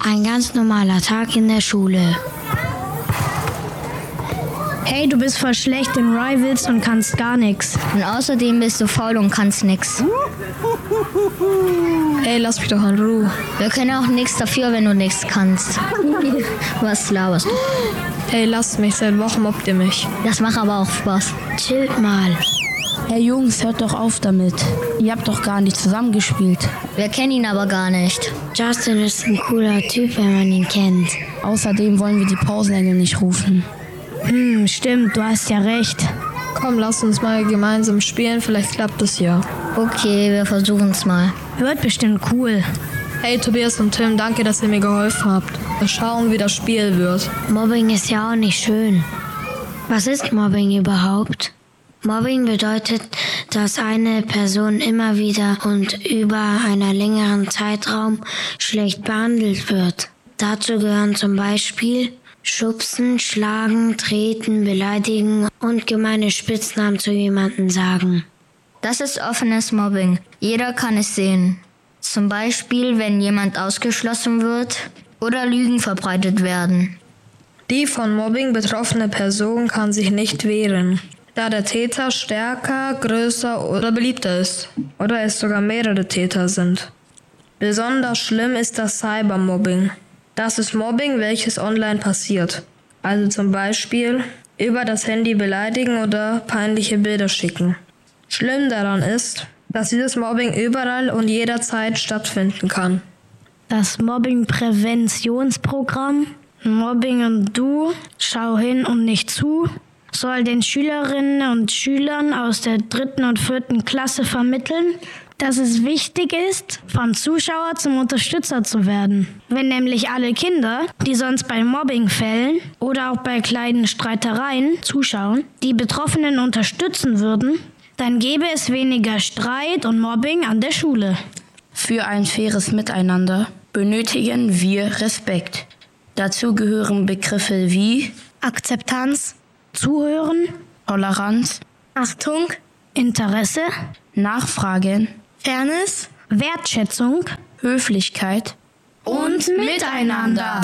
Ein ganz normaler Tag in der Schule. Hey, du bist voll schlecht in Rivals und kannst gar nichts. Und außerdem bist du faul und kannst nix. Ey, lass mich doch in Ruhe. Wir können auch nichts dafür, wenn du nichts kannst. Was laberst du? Hey, lasst mich, seit Wochen mobbt ihr mich. Das macht aber auch Spaß. Chillt mal. Hey Jungs, hört doch auf damit. Ihr habt doch gar nicht zusammengespielt. Wir kennen ihn aber gar nicht. Justin ist ein cooler Typ, wenn man ihn kennt. Außerdem wollen wir die Pausenengel nicht rufen. Stimmt, du hast ja recht. Komm, lass uns mal gemeinsam spielen, vielleicht klappt es ja. Okay, wir versuchen's mal. Wird bestimmt cool. Hey Tobias und Tim, danke, dass ihr mir geholfen habt. Mal schauen, wie das Spiel wird. Mobbing ist ja auch nicht schön. Was ist Mobbing überhaupt? Mobbing bedeutet, dass eine Person immer wieder und über einen längeren Zeitraum schlecht behandelt wird. Dazu gehören zum Beispiel Schubsen, Schlagen, Treten, Beleidigen und gemeine Spitznamen zu jemandem sagen. Das ist offenes Mobbing. Jeder kann es sehen. Zum Beispiel, wenn jemand ausgeschlossen wird oder Lügen verbreitet werden. Die von Mobbing betroffene Person kann sich nicht wehren, da der Täter stärker, größer oder beliebter ist. Oder es sogar mehrere Täter sind. Besonders schlimm ist das Cybermobbing. Das ist Mobbing, welches online passiert. Also zum Beispiel über das Handy beleidigen oder peinliche Bilder schicken. Schlimm daran ist, dass dieses Mobbing überall und jederzeit stattfinden kann. Das Mobbing-Präventionsprogramm Mobbing und Du, schau hin und nicht zu, soll den Schülerinnen und Schülern aus der 3. und 4. Klasse vermitteln, dass es wichtig ist, vom Zuschauer zum Unterstützer zu werden. Wenn nämlich alle Kinder, die sonst bei Mobbingfällen oder auch bei kleinen Streitereien zuschauen, die Betroffenen unterstützen würden, dann gäbe es weniger Streit und Mobbing an der Schule. Für ein faires Miteinander benötigen wir Respekt. Dazu gehören Begriffe wie Akzeptanz, Zuhören, Toleranz, Achtung, Interesse, Nachfragen, Fairness, Wertschätzung Höflichkeit und Miteinander.